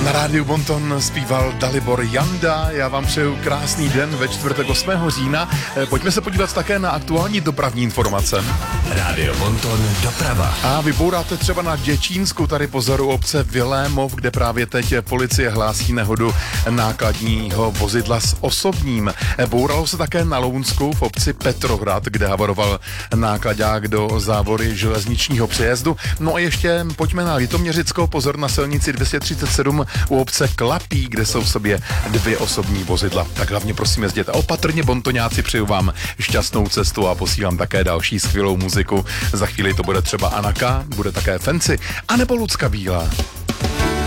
Na rádiu Bonton zpíval Dalibor Janda. Já vám přeju krásný den ve čtvrtek 8. října. Pojďme se podívat také na aktuální dopravní informace. Rádio Bonton doprava. A vybouráte třeba na Děčínsku, tady pozor u obce Vilémov, kde právě teď policie hlásí nehodu nákladního vozidla s osobním. Bouralo se také na Lounsku v obci Petrohrad, kde havaroval nákladák do závory železničního přejezdu. No a ještě pojďme na Litoměřicko, pozor na silnici 237 u obce Klapí, kde jsou v sobě dvě osobní vozidla. Tak hlavně prosím jezděte opatrně, bontoňáci, přeju vám šťastnou cestu a posílám také další skvělou muziku. Za chvíli to bude třeba Anaka, bude také Fancy, anebo Lucka Bílá.